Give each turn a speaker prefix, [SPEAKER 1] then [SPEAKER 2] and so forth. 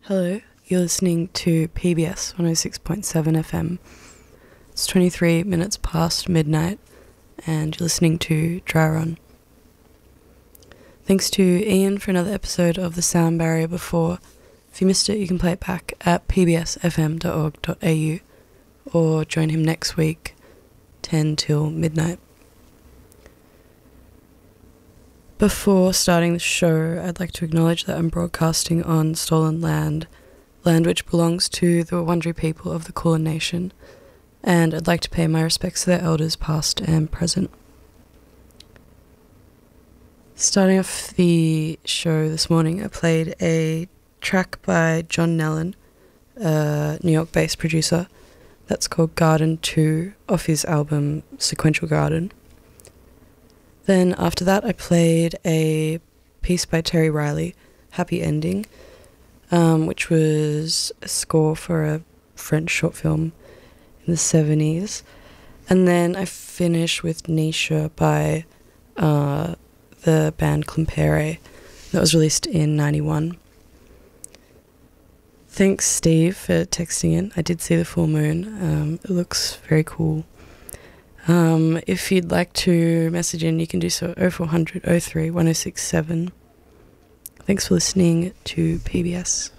[SPEAKER 1] Hello, you're listening to PBS 106.7 FM. It's 23 minutes past midnight, and you're listening to Dry Run. Thanks to Ian for another episode of The Sound Barrier before. If you missed it, you can play it back at pbsfm.org.au or join him next week, 10 till midnight. Before starting the show, I'd like to acknowledge that I'm broadcasting on stolen land which belongs to the Wurundjeri people of the Kulin Nation, and I'd like to pay my respects to their elders past and present. Starting off the show this morning, I played a track by John Nellen, a New York-based producer, that's called Garden 2 off his album Sequential Garden. Then after that I played a piece by Terry Riley, Happy Ending, which was a score for a French short film in the 70s. And then I finished with Nisha by the band Climpere, that was released in 91. Thanks Steve for texting in. I did see the full moon. It looks very cool. If you'd like to message in, you can do so at 0400 03 1067. Thanks for listening to PBS.